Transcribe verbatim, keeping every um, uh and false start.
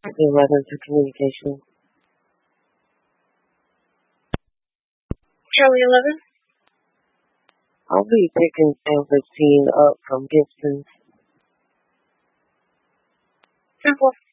The methods of communication. Charlie eleven. I'll be picking Sam fifteen up from Gibson's. Simple.